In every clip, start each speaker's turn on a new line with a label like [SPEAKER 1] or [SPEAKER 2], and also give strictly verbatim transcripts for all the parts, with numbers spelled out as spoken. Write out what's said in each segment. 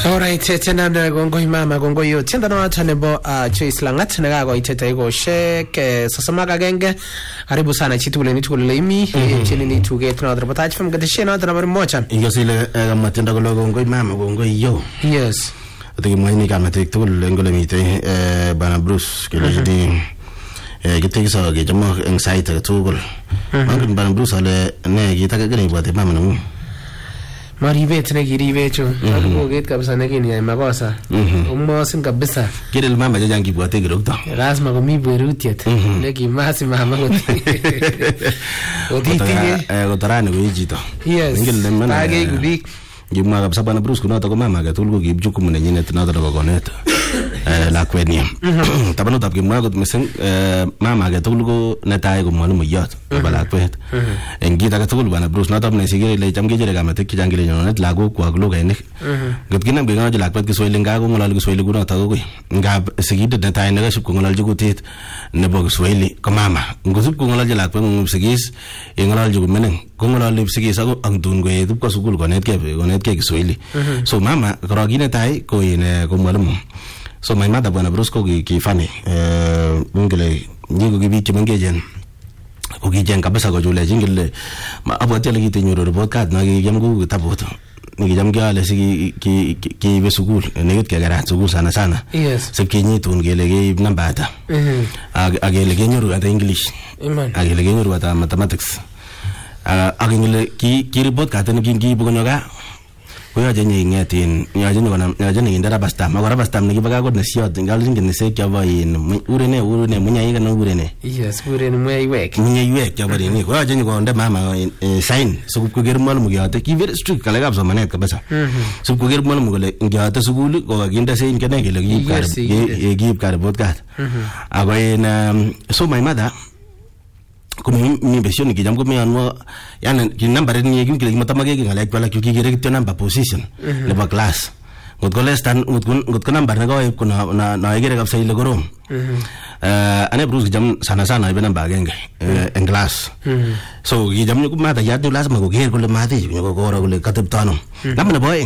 [SPEAKER 1] Alright, tena na gongoi mama gongoi yo tenda na wata nebo Choice Langat na gago iteta iko shek sasamaga genge karibu sana chitule nitukule imi chini nituge tuna wadra pataji fam gade shena wadra bari mocha
[SPEAKER 2] iyo sile kama tenda kulo gongoi mama gongoi yo
[SPEAKER 1] yes
[SPEAKER 2] atiki mwini kama tiktukule ngole mite bana Bruce kile jidi kitiki sawa kijamo anxiety tukul mangi bana Bruce ale ne kitaka gani bwate mama namu
[SPEAKER 1] maribet na kiribecho ako get kabisa lakini ya makosa umosin kabisa
[SPEAKER 2] kile mama jajangi bwate girokto
[SPEAKER 1] lazima komi berutiet neki masi mama gote oditine
[SPEAKER 2] eh gotarani ko yijito
[SPEAKER 1] yes
[SPEAKER 2] ngile mena
[SPEAKER 1] age kubik
[SPEAKER 2] gimwa kabisa bana Bruce kuno to ko mama ga tulgo gibjukumu ne nyine tinato ko konet eh la kwenia tabano tab gimwa ko mesen eh mama ga tulgo netai ko mwalimu yot bala kwet engita ga tulgo bana Bruce natab ne sigire le jamge jere ga matik jangile nyonet lago kwa gloga ene gotkinam ge ngaj lakwet ki soile nga ko ngolal ki soile kuno ta ko ngab sigide netai ne ga shup ko ngolal jugutit ne bo soile ko mama ngosup ko ngolal lakwet ngum sigis e ngolal jugu menen ko ngolal lip sigis ako ang tun go e tup ko sukul ko net ke ko ke Kiswahili. So mama karagine tai ko ine ko mwalimu. So my mother bwana Bruce ko ki fani eh ngile nyigo gibi kimengejen ko gijen kabisa ko jule jingile ma abotele kiti nyoro report card na gi jamgu taboto ni jam gale sigi ki ki be sukul ne get ke gara sukul sana sana
[SPEAKER 1] yes
[SPEAKER 2] se kinyi tun gele ge nambata mhm agele ge nyoro ata English agele ge nyoro ata mathematics agele ki ki report card ne kingi bugonyoga Kuya jenye ingetin, nyaje ni wana nyaje ni indara bastam. Agora bastam ni kibaga god nesiot. Ngali jinge nese kya ba in urene urene munya yiga na urene.
[SPEAKER 1] Yes, urene munya yiwek.
[SPEAKER 2] Munya yiwek kya ba ni. Kuya jenye ko nda mama sign. So ku ger mal mu gyate ki very strict kala gab zamanet kabisa. So ku ger mal mu gele gyate sugul ko ginda sein kene gele gi kar gi kar podcast. Aba in so my mother como mi versión que llamo me anwa yana ki number ni yegin ki matamage ki ngala kwala ki gere ki number position le ba class god golestan god god number na go ko na na gere gab sai le gorom eh ane Bruce jam sana sana ibe number genge en class so ki jam ko mata ya dulas ma go gere ko le mate ko ko ro le katib tano namna boy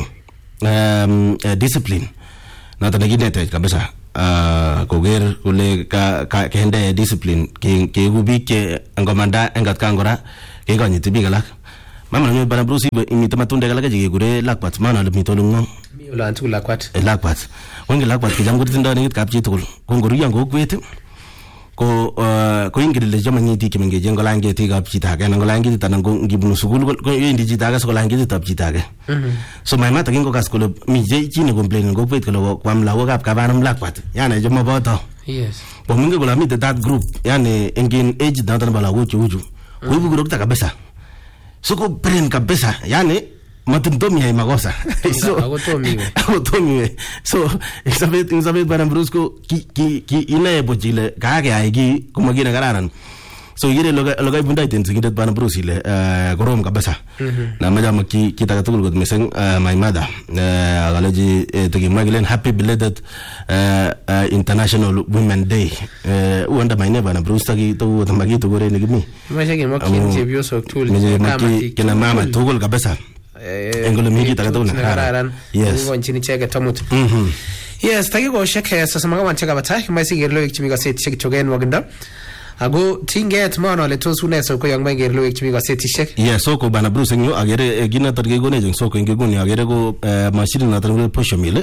[SPEAKER 2] um discipline na ta gine te kabisa Uh, koger kule ka ka kende discipline ke ke gubi ke angomanda engat kangora ke ganyi tibi galak mama nyo bana Bruce ibe imita matunde galak je gure lakpat mana le mitolungo
[SPEAKER 1] mi ulan tu lakpat
[SPEAKER 2] lakpat wonge lakpat ke jam gutin ndani kap ci tukul ko ngoru yango kwete ko ko ingire le jamani ti ke menge jengo lange ti kap ci taga ngo lange ti tanango ngibnu sugul ko indi ci taga so lange ti tap ci taga so my mata kingo kas ko mi je ci ne complain go kwete ko kwam lawo kap ka banam lakpat yana jama boto
[SPEAKER 1] yes
[SPEAKER 2] bo mingo la mi that group yani engin age da tan bala wuchu wuchu ko bu group ta kabisa so ko pren kabisa yani matuntomi hay magosa so
[SPEAKER 1] agotomi
[SPEAKER 2] agotomi so isabet isabet bana Bruce ko ki ki ki ina bojile kaage aigi kuma gina gararan so yire loga loga bunda iten singidet bana Bruce ile gorom kabisa na majama ki kita katul god mesen my mother agalaji tegi magilen happy belated international women day uanda maine bana Bruce tagi to tamagi to gore ni gimi
[SPEAKER 1] majagi makin jebio so tul
[SPEAKER 2] kama kina mama tugol kabisa engolo migi takatuna
[SPEAKER 1] kararan yes nchini cheke tamut mhm yes tagi go sheke sasa maga wanchaka bata maisi gerlo ikchimiga set sheke chogen waganda ago tinget mano le tosune so ko yang gerlo ikchimiga set sheke
[SPEAKER 2] yes so ko bana Bruce nyo agere gina targe go ne jeng so ko ngi go ni agere go machine na targe posho mile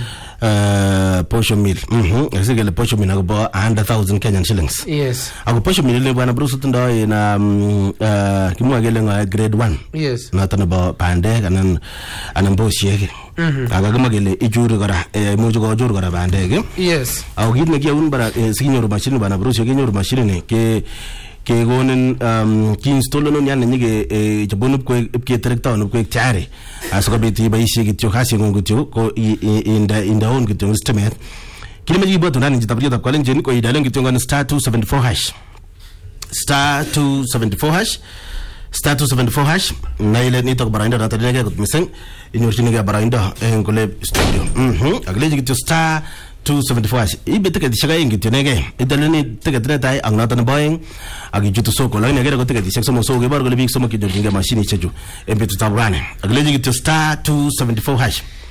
[SPEAKER 2] uh posho mil mhm esige le posho mil go one hundred thousand Kenyan shillings
[SPEAKER 1] yes
[SPEAKER 2] ago posho mil le bana Bruce tunda na uh kimwa gele nga grade one
[SPEAKER 1] yes
[SPEAKER 2] na tana ba pande kanan anan bo shege aga gama gele ijuru gara e mojo go juru gara bande ge
[SPEAKER 1] yes
[SPEAKER 2] ago gidne ki un bara sinyor machine bana Bruce ge nyor machine ne ke ke gonen um ki install no nyan nyige e jabonu ko ke director no ko tiare aso ko biti ba isi gityo khasi ngongo tyo ko inda inda on gityo stemet kilime ji boto nani jitabri tab kwalen jeni ko idalen gityo ngon star two seventy-four hash star two seventy-four hash star two seventy-four hash na ile ni to barainda na tadine ke misen inyor chinige barainda en gole studio mhm agle gityo star two seventy-four ibe teke dishaga ingi tenege idaleni teke treta ang natan boying agi jutu soko la ngere ko teke dishak somo so ge bar go lebik somo ki jorginga machine cheju embe tutabrane agle gi to star two seventy-four hash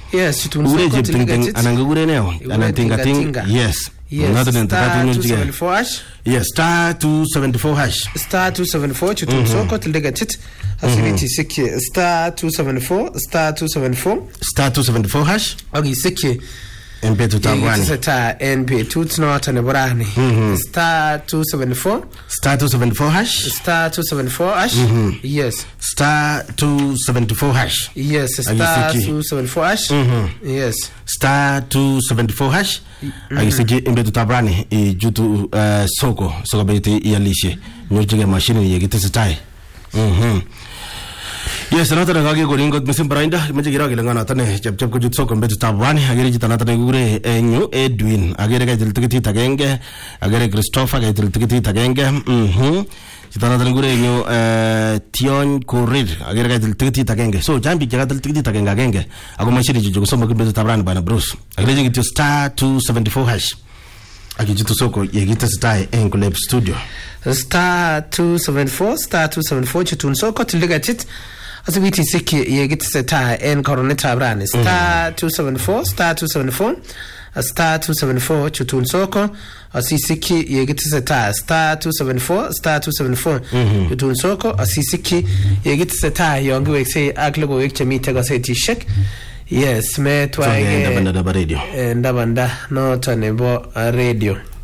[SPEAKER 1] Yes, chutun
[SPEAKER 2] Ure
[SPEAKER 1] soko
[SPEAKER 2] chep ting ting
[SPEAKER 1] tilika
[SPEAKER 2] anan kukure neo anan tinga ting. Yes.
[SPEAKER 1] Yes, star two seventy-four hash.
[SPEAKER 2] Yes, star two seventy-four hash.
[SPEAKER 1] Star two seventy-four chutun soko tilika tit. Asibiti sikki star two seventy-four star two seventy-four
[SPEAKER 2] star two seventy-four hash.
[SPEAKER 1] Okay, sikki.
[SPEAKER 2] N P two Tabrani.
[SPEAKER 1] Star N P two not an Borani. Star two seventy-four.
[SPEAKER 2] Star two seventy-four hash.
[SPEAKER 1] Star two seventy-four hash. Yes.
[SPEAKER 2] Star two seventy-four hash.
[SPEAKER 1] Yes. Star two seventy-four hash. Yes.
[SPEAKER 2] Star two seventy-four hash. Agisiki N P two Tabrani. I jutu soko soko beti ialishe. Nyochige machine yegite sitai. Mhm. Yes, another nagagi ko ringot misim parainda meje gira gila ngana tane chap chap ko jutso ko mbetu tabwani agere jitana tane gure enyu Edwin agere ga diltikiti tagenge agere Christopher ga diltikiti tagenge mhm jitana tane gure enyu Tion Korir agere ga diltikiti tagenge so jambi ga diltikiti tagenge agenge ago mashiri jugo so mbetu tabwani bana Bruce agere jigito star two seventy-four hash agijito soko yegita stai enkulep studio
[SPEAKER 1] star two seventy-four star two seventy-four chutun soko tilika tit asibiti sikki yegit seta en coroneta brand star two seventy-four star two seventy-four star two seventy-four chutun soko asisiki yegit seta star two seventy-four star two seventy-four chutun soko asisiki yegit seta yongi wekse aklugo wekche mitega seti shek. Yes, me twaige
[SPEAKER 2] ndabanda radio
[SPEAKER 1] ndabanda no tanebo radio.